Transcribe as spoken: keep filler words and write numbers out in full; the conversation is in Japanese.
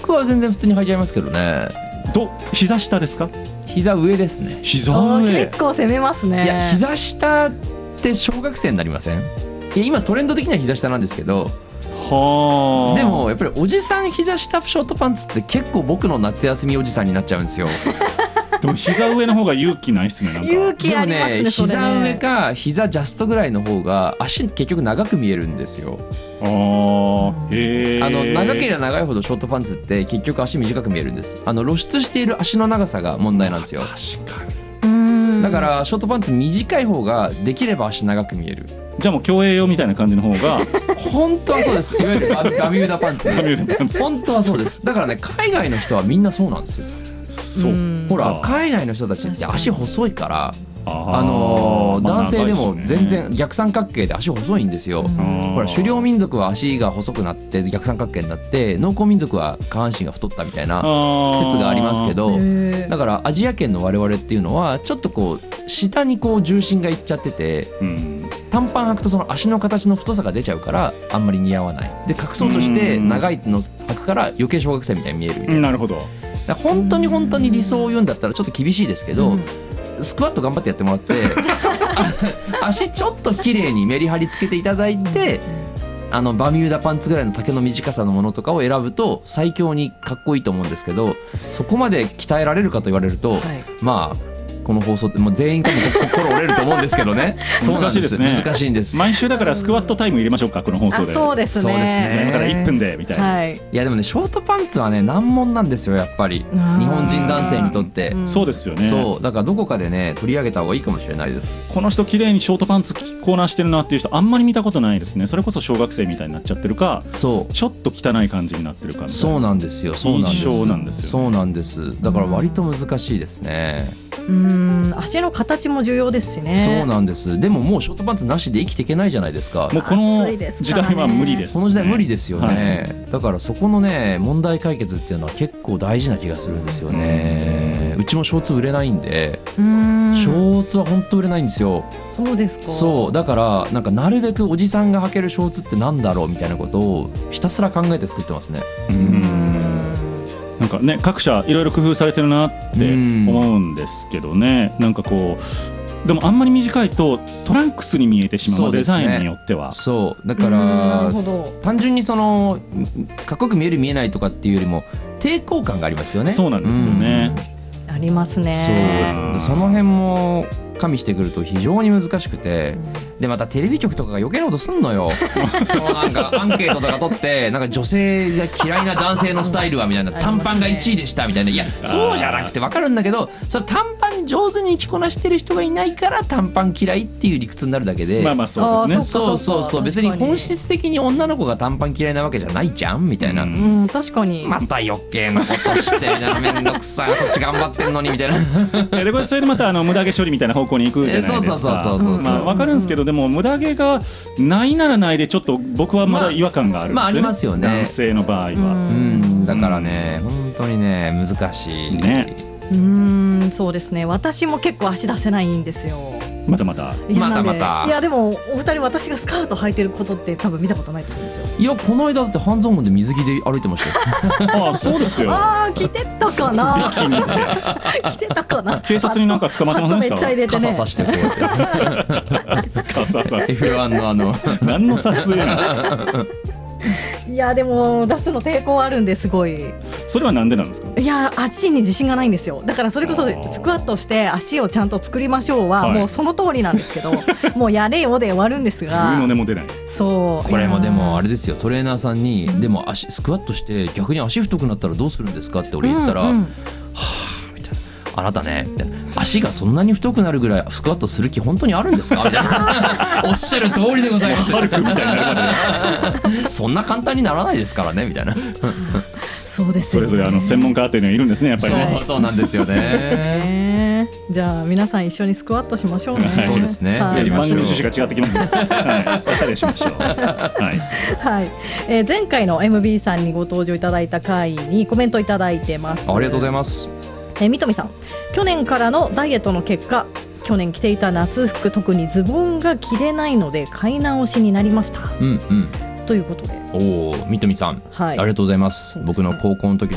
僕は全然普通に履いちゃいますけどね。 と膝下ですか？ 膝上ですね。 膝上結構攻めますね。 いや膝下って小学生になりません？いや今トレンド的には膝下なんですけど、 はでもやっぱりおじさん膝下ショートパンツって結構僕の夏休みおじさんになっちゃうんですよ。 でも膝上の方が勇気ないっすね。なんか勇気ありますね。 でもね、 それね膝上か膝ジャストぐらいの方が足結局長く見えるんですよ。 あーへーあの長ければ長いほどショートパンツって結局足短く見えるんです。あの露出している足の長さが問題なんですよ。 確かに。 うーんだからショートパンツ短い方ができれば足長く見える。 じゃあもう競泳用みたいな感じの方が本当はそうです。いわゆるババミューダパンツ。 バミューダパンツ本当はそうです。だからね、海外の人はみんなそうなんですよ。 そううんほら海外の人たちって足細いからああのーまあ男性でも長いしね全然逆三角形で足細いんですよ。ほら狩猟民族は足が細くなって逆三角形になって農耕民族は下半身が太ったみたいな説がありますけど、 へーだからアジア圏の我々っていうのはちょっとこう下にこう重心がいっちゃってて、 うん短パン履くとその足の形の太さが出ちゃうからあんまり似合わない。で隠そうとして長いの履くから余計小学生みたいに見えるみたいな。 なるほど。 だから本当に本当に理想を言うんだったらちょっと厳しいですけど、 うんスクワット頑張ってやってもらって足ちょっと綺麗にメリハリつけていただいて、あのバミューダパンツぐらいの丈の短さのものとかを選ぶと最強にかっこいいと思うんですけど、そこまで鍛えられるかと言われると、 はいまあこの放送ってもう全員かも心折れると思うんですけどね。そうなん難しいですね。 難しいんです。 毎週だからスクワットタイム入れましょうか、この放送で。 あそうですね。 そうですねじゃあ今からいっぷんでみたいな、 はい。 いやでもねショートパンツはね難問なんですよやっぱりあー日本人男性にとって。 うんそうですよね。 そうだからどこかでね取り上げた方がいいかもしれないです。 この人綺麗にショートパンツ着こなしてるなっていう人あんまり見たことないですね。それこそ小学生みたいになっちゃってるか、 そうちょっと汚い感じになってるかみたいな。 そうなんですよ。そうなんです。 印象なんですよねそうなんです。だから割と難しいですね。 うーん足の形も重要ですしね。 そうなんです。でももうショートパンツなしで生きていけないじゃないですか。 もうこの暑いです時からね代は無理です、 この時代無理ですよね、 はいだからそこのね問題解決っていうのは結構大事な気がするんですよね。うちもショーツ売れないんで、 うーんショーツは本当売れないんですよ。 そうですか。 そうだからなんかなるべくおじさんが履けるショーツってなんだろうみたいなことをひたすら考えて作ってますね。 ううんーんなんかね各社いろいろ工夫されてるなって思うんですけどね。なんかこうでもあんまり短いとトランクスに見えてしまう、 そうですねデザインによっては。 そうだかうーんなるらほど。 単純にそのかっこよく見える見えないとかっていうよりも抵抗感がありますよね。 そうなんですよね、 ありますね。 そうその辺も加味してくると非常に難しくて、でまたテレビ局とかが余計なことすんのよ。そのなんかアンケートとか取ってなんか女性が嫌いな男性のスタイルはみたいな、短パンがいちいでしたみたいな。いやそうじゃなくて分かるんだけど、それ短パン上手に着こなしてる人がいないから短パン嫌いっていう理屈になるだけで、 まあまあそうですね。 そっかそうそうそう、別に確かに本質的に女の子が短パン嫌いなわけじゃないじゃんみたいな、 うんうん確かに。 また余計なことしてみたいな、めんどくさいこっち頑張ってんのにみたいな。 えでこれそれでまたあの無駄毛処理みたいな方向に行くじゃないですか。 そうそうそうそうそうまあわかるんですけど、でも無駄毛がないならないでちょっと僕はまだ違和感があるんですよね。 まあありますよね男性の場合は。 うんだからね本当にね難しいねうーんそうですね。私も結構足出せないんですよ。 またまた。 いやまたまたなんでいやでもお二人私がスカート履いてることって多分見たことないと思うんですよ。 いやこの間だって半蔵門で水着で歩いてましたよ。 ああそうですよ。 ああ着てたかな。 ビキニで着てたかな。 警察になんか捕まってませんでしたハットめっちゃ入れてね。 傘さしてこうやって傘さしてエフワン のあの何の撮影なんですか。 いやでも出すの抵抗あるんですごい。 それはなんでなんですか。 いや足に自信がないんですよ。だからそれこそあースクワットして足をちゃんと作りましょうは、 はいもうその通りなんですけどもうやれよで終わるんですグーがの根も出ない。 そうこれもでもあれでですよ、トレーナーさんにでも足スクワットして逆に足太くなったらどうするんですかって俺言ったら、 うんうんあなたねみたいな、足がそんなに太くなるぐらいスクワットする気本当にあるんですかみたいなおっしゃる通りでございますハルクみたいになるまでそんな簡単にならないですからねみたいな。 そうですよね。 それぞれあの専門家っていうのがいるんですねやっぱりそうね。 そうなんですよね。 ねじゃあ皆さん一緒にスクワットしましょうね。 はいそうですねはいやりましょう番組の趣旨が違ってきますね。はい、おしゃれしましょう。はい。 はい、えー前回の エムビー さんにご登場いただいた回にコメントいただいてます。 ありがとうございます。 えー、三富さん、去年からのダイエットの結果、去年着ていた夏服特にズボンが着れないので買い直しになりましたうんうん。 ということで、 おお三富さん、 はいありがとうございます。 そうですね僕の高校の時